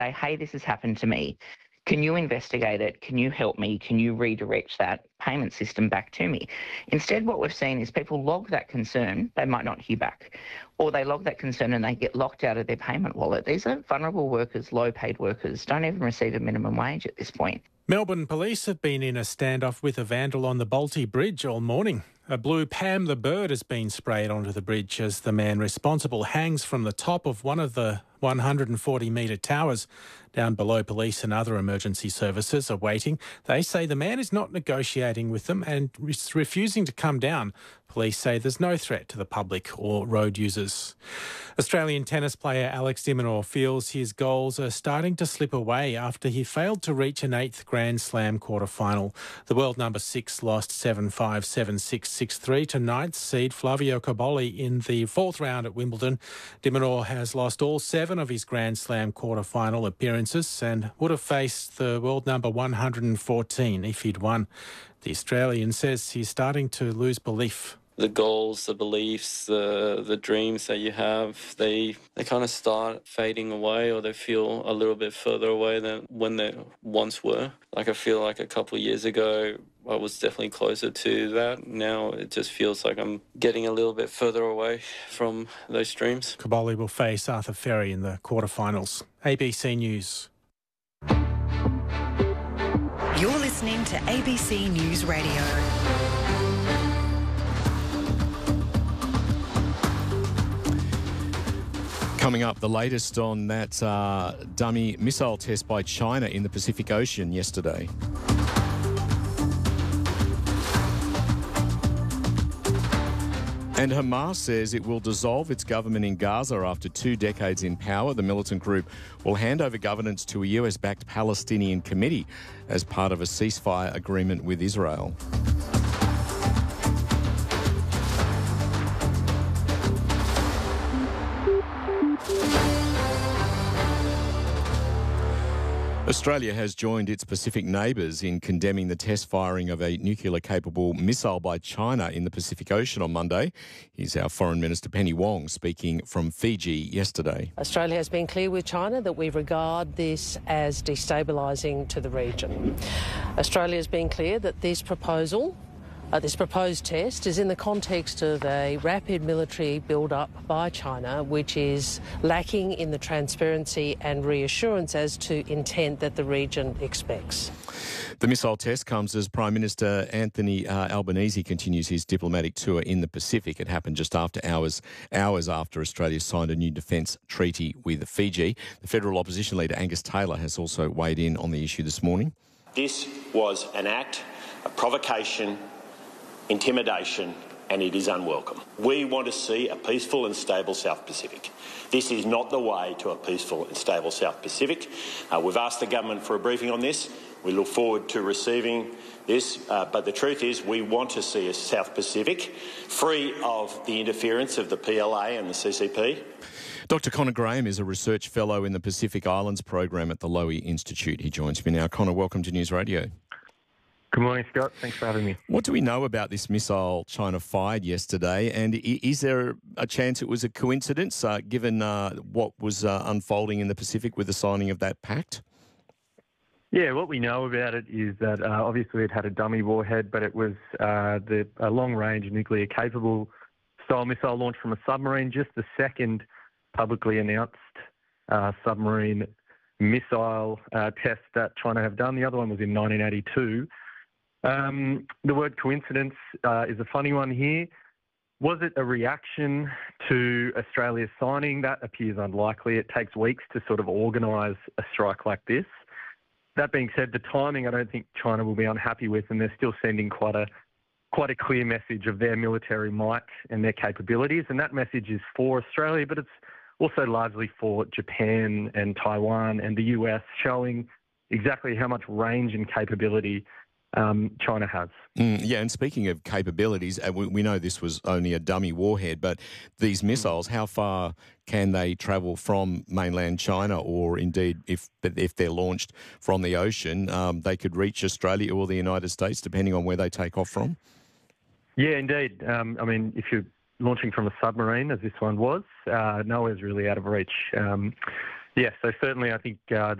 say, hey, this has happened to me. Can you investigate it? Can you help me? Can you redirect that payment system back to me? Instead, what we've seen is people log that concern, they might not hear back, or they log that concern and they get locked out of their payment wallet. These are vulnerable workers, low-paid workers, don't even receive a minimum wage at this point. Melbourne police have been in a standoff with a vandal on the Bolte Bridge all morning. A blue Pam the bird has been sprayed onto the bridge as the man responsible hangs from the top of one of the 140-metre towers. Down below, police and other emergency services are waiting. They say the man is not negotiating with them and is refusing to come down. Police say there's no threat to the public or road users. Australian tennis player Alex de Minaur feels his goals are starting to slip away after he failed to reach an 8th Grand Slam quarter-final. The world number 6 lost 7-5, 7-6, 6-3 to 9th seed Flavio Cobolli in the 4th round at Wimbledon. De Minaur has lost all 7 of his Grand Slam quarter-final appearances and would have faced the world number 114 if he'd won. The Australian says he's starting to lose belief. The goals, the beliefs, the dreams that you have, they kind of start fading away, or they feel a little bit further away than when they once were. Like, I feel like a couple of years ago, I was definitely closer to that. Now it just feels like I'm getting a little bit further away from those dreams. Cobolli will face Arthur Ferry in the quarterfinals. ABC News. You're listening to ABC News Radio. Coming up, the latest on that dummy missile test by China in the Pacific Ocean yesterday. And Hamas says it will dissolve its government in Gaza after 2 decades in power. The militant group will hand over governance to a US-backed Palestinian committee as part of a ceasefire agreement with Israel. Australia has joined its Pacific neighbours in condemning the test firing of a nuclear-capable missile by China in the Pacific Ocean on Monday. Here's our Foreign Minister Penny Wong speaking from Fiji yesterday. Australia has been clear with China that we regard this as destabilising to the region. Australia has been clear that this proposed test is in the context of a rapid military build-up by China, which is lacking in the transparency and reassurance as to intent that the region expects. The missile test comes as Prime Minister Anthony Albanese continues his diplomatic tour in the Pacific. It happened just after hours after Australia signed a new defence treaty with Fiji. The federal opposition leader Angus Taylor has also weighed in on the issue this morning. This was an act of provocation, intimidation, and it is unwelcome. We want to see a peaceful and stable South Pacific. This is not the way to a peaceful and stable South Pacific. We've asked the government for a briefing on this. We look forward to receiving this, but the truth is we want to see a South Pacific free of the interference of the PLA and the CCP. Dr Connor Graham is a research fellow in the Pacific Islands program at the Lowy Institute. He joins me now. Connor, welcome to News Radio. Good morning, Scott. Thanks for having me. What do we know about this missile China fired yesterday? And is there a chance it was a coincidence, given what was unfolding in the Pacific with the signing of that pact? Yeah, what we know about it is that obviously it had a dummy warhead, but it was a long-range nuclear-capable style missile launched from a submarine, just the second publicly announced submarine missile test that China have done. The other one was in 1982. The word coincidence is a funny one here. Was it a reaction to Australia's signing? That appears unlikely. It takes weeks to sort of organise a strike like this. That being said, the timing I don't think China will be unhappy with, and they're still sending quite a clear message of their military might and their capabilities, and that message is for Australia, but it's also largely for Japan and Taiwan and the US, showing exactly how much range and capability China has. Yeah, and speaking of capabilities, we know this was only a dummy warhead, but these missiles, how far can they travel from mainland China, or indeed, if they're launched from the ocean, they could reach Australia or the United States, depending on where they take off from? Yeah, indeed. I mean, if you're launching from a submarine, as this one was, nowhere's really out of reach. Yeah, so certainly I think